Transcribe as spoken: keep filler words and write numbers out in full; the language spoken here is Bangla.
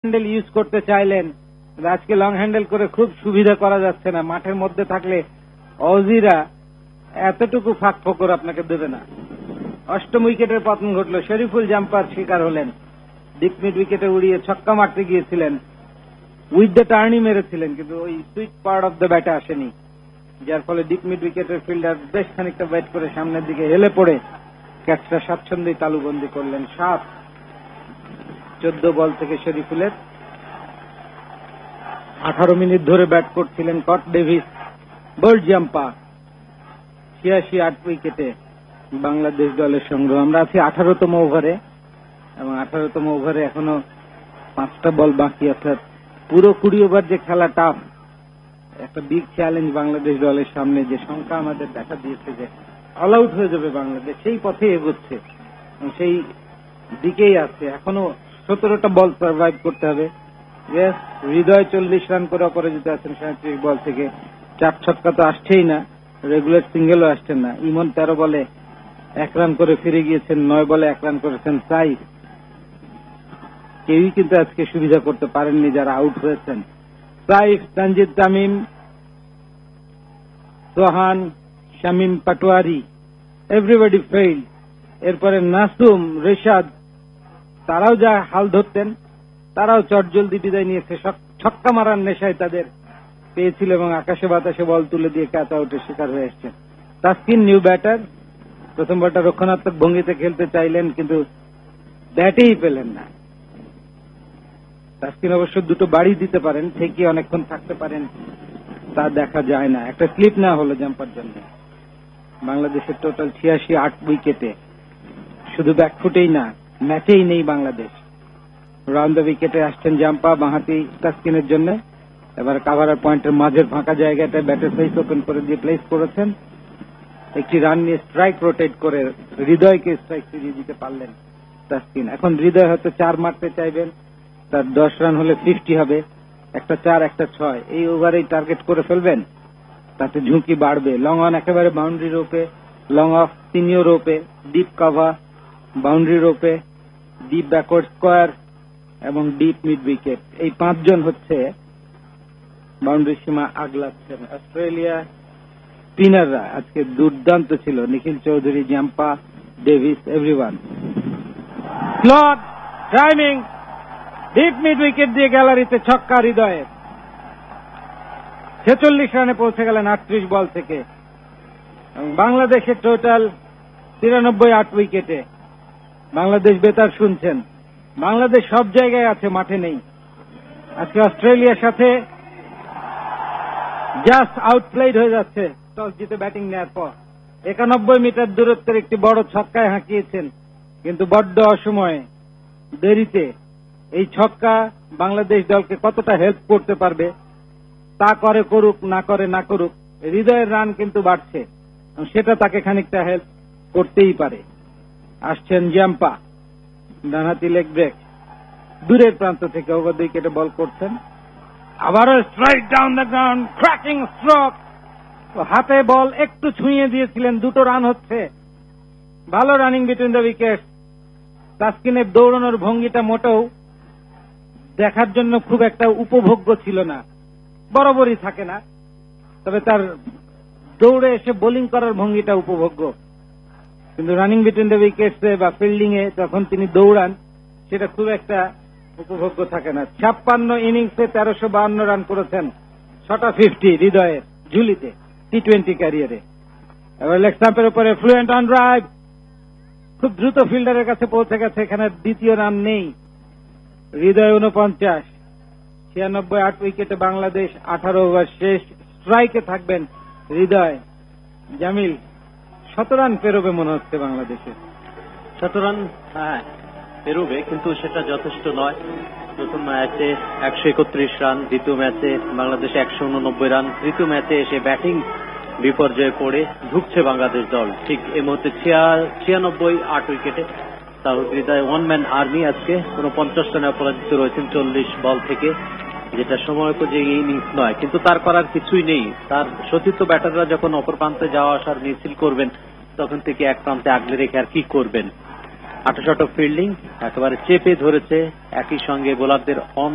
হ্যান্ডেল ইউজ করতে চাইলেন, আজকে লং হ্যান্ডেল করে খুব সুবিধা করা যাচ্ছে না। মাঠের মধ্যে থাকলে অজিরা এতটুকু ফাঁক ফোকর আপনাকে দেবে না। অষ্টম উইকেটের পতন ঘটল, শরীফুল জাম্পার শিকার হলেন। ডিপ মিড উইকেটে উড়িয়ে ছক্কা মারতে গিয়েছিলেন, উইথ দ্য টার্নই মেরেছিলেন, কিন্তু ওই সুইট পার্ট অফ দ্য ব্যাটে আসেনি, যার ফলে ডিপ মিড উইকেটের ফিল্ডার বেশ খানিকটা ব্যাট করে সামনের দিকে হেলে পড়ে ক্যাচটা স্বাচ্ছন্দ্যে তালুবন্দি করলেন। সাত চোদ্দ বল থেকে শরীফুলের আঠারো মিনিট ধরে ব্যাট করছিলেন কট ডেভিস। বোল্ড জাম্পা ছিয়াশি আট উইকেটে বাংলাদেশ দলের সংগ্রহ। আমরা আছি আঠারোতম ওভারে এবং আঠারোতম ওভারে এখনো পাঁচটা বল বাকি আছে। পুরো কুড়ি ওভার যে খেলা টাফ, একটা বিগ চ্যালেঞ্জ বাংলাদেশ দলের সামনে। যে সংখ্যা আমাদের দেখা দিয়েছে যে অল আউট হয়ে যাবে বাংলাদেশ, সেই পথে এগোচ্ছে, সেই দিকেই আছে। এখনো সতেরোটা বল সার্ভাইভ করতে হবে। হৃদয় চল্লিশ রান করে অপরাজিত আছেন সাঁত্রিশ বল থেকে। চার ছক্কা তো আসছেই না, রেগুলার সিঙ্গেলও আসছেন না। ইমন তেরো বলে এক রান করে ফিরে গিয়েছেন, নয় বলে এক রান করেছেন সাইফ। কেউই কিন্তু আজকে সুবিধা করতে পারেননি যারা আউট হয়েছেন। সাইফ, তানজিদ তামিম, সোহান, শামিম পাটোয়ারি, এভরিবডি ফেইল। এরপরে নাসুম, রেশাদ, তারাও যা হাল ধরতেন তারাও চটজলদি বিদায় নিয়েছে। ছক্কা মারার নেশায় তাদের পেয়েছিল এবং আকাশে বাতাসে বল তুলে দিয়ে ক্যাচ আউটের শিকার হয়ে এসছেন। তাসকিন নিউ ব্যাটার, প্রথম বলটা রক্ষণাত্মক ভঙ্গিতে খেলতে চাইলেন কিন্তু ব্যাটেই পেলেন না। তাসকিন অবশ্য দুটো বাড়ি দিতে পারেন, ঠিকই অনেকক্ষণ থাকতে পারেন, তা দেখা যায় না। একটা স্লিপ না হলো জাম্পার জন্য। বাংলাদেশের টোটাল ছিয়াশি আট উইকেটে, শুধু ব্যাকফুটেই না, ম্যাচেই নেই বাংলাদেশ। রাউন্ড দ্য উইকেটে আসছেন জাম্পা বাঁহাতি তাসকিনের জন্য। এবার কাভারের পয়েন্টের মাঝের ফাঁকা জায়গাটায় ব্যাটের ফেস ওপেন করে দিয়ে প্লেস করেছেন। একটি রান নিয়ে স্ট্রাইক রোটেট করে হৃদয়কে স্ট্রাইক ফিরিয়ে দিতে পারলেন তাসকিন। এখন হৃদয় হয়তো চার মারতে চাইবেন, তার দশ রান হলে ফিফটি হবে। একটা চার একটা ছয় এই ওভারেই টার্গেট করে ফেলবেন, তাতে ঝুঁকি বাড়বে। লং অন একেবারে বাউন্ডারি রোপে, লং অফ তিনিও রোপে, deep cover boundary রোপে, deep backward square এবং ডিপ মিড উইকেট। এই পাঁচজন হচ্ছে বাউন্ডারি সীমা আগলাচ্ছেন। অস্ট্রেলিয়া স্পিনাররা আজকে দুর্দান্ত ছিল, নিখিল Chowdhury, Zampa, Davies, everyone. Slot timing, deep mid wicket দিয়ে গ্যালারিতে ছক্কা হৃদয়ে। ছেচল্লিশ রানে পৌঁছে গেলেন আটত্রিশ বল থেকে। বাংলাদেশের টোটাল তিরানব্বই আট উইকেটে। বাংলাদেশ বেতার শুনছেন, বাংলাদেশ সব জায়গায় আছে, মাঠে নেই। আজকে অস্ট্রেলিয়ার সাথে জাস্ট আউটপ্লেড হয়ে যাচ্ছে টস জিতে ব্যাটিং নেওয়ার পর। একানব্বই মিটার দূরত্বের একটি বড় ছক্কায় হাঁকিয়েছেন, কিন্তু বড্ড অসময়ে, দেরিতে। এই ছক্কা বাংলাদেশ দলকে কতটা হেল্প করতে পারবে তা করে করুক, না করে না করুক, হৃদয়ের রান কিন্তু বাড়ছে, সেটা তাকে খানিকটা হেল্প করতেই পারে। আসছেন জাম্পা, ডানহাতি লেগ ব্রেক, দূরের প্রান্ত থেকে ওভার দ্য উইকেটে বল করছেন। আবারও strike down the ground, cracking stroke. হাতে বল একটু ছুঁয়ে দিয়েছিলেন, দুটো রান হচ্ছে। ভালো রানিং বিটুইন দ্য উইকেট। তাসকিনের দৌড়ানোর ভঙ্গিটা মোটেও দেখার জন্য খুব একটা উপভোগ্য ছিল না, বরাবরই থাকে না, তবে তার দৌড়ে এসে বোলিং করার ভঙ্গিটা উপভোগ্য। কিন্তু রানিং বিটুইন দ্য উইকেটসে বা ফিল্ডিং এ যখন তিনি দৌড়ান, সেটা খুব একটা উপভোগ্য থাকে না। ছাপ্পান্ন ইনিংসে তেরোশো বাহান্ন রান করেছেন, ছটা ফিফটি হৃদয়ের ঝুলিতে টি টোয়েন্টি ক্যারিয়ারে। এবার লেগ স্টাম্পের উপরে ফ্লুয়েন্ট অন ড্রাইভ, খুব দ্রুত ফিল্ডারের কাছে পৌঁছে গেছে, এখানে দ্বিতীয় রান নেই। হৃদয় উনপঞ্চাশ, ছিয়ানব্বই আট উইকেটে বাংলাদেশ আঠারো ওভার শেষ। স্ট্রাইকে থাকবেন হৃদয়। জামিল, শত রান পেরোবে মনে হচ্ছে বাংলাদেশে। শত রান হ্যাঁ পেরোবে, কিন্তু সেটা যথেষ্ট নয়। প্রথম ম্যাচে একশো একত্রিশ রান, দ্বিতীয় ম্যাচে বাংলাদেশে একশো উননব্বই রান, তৃতীয় ম্যাচে এসে ব্যাটিং বিপর্যয়ে পড়ে ঢুকছে বাংলাদেশ দল ঠিক এই মুহূর্তে ছিয়ানব্বই আট উইকেটে। তাহিদ হৃদয় ওয়ান ম্যান আর্মি আজকে উনপঞ্চাশ রানে অপরাজিত রয়েছেন চল্লিশ বল থেকে, যেটা সময়োপযোগী ইনিংস নয়, কিন্তু তার করার কিছুই নেই। তার সতীর্থ ব্যাটাররা যখন অপর প্রান্তে যাওয়া আসার মিছিল করবেন, তখন থেকে এক প্রান্তে আগলে রেখে আর কি করবেন। আঠাশো ফিল্ডিং একেবারে চেপে ধরেছে, একই সঙ্গে বোলারদের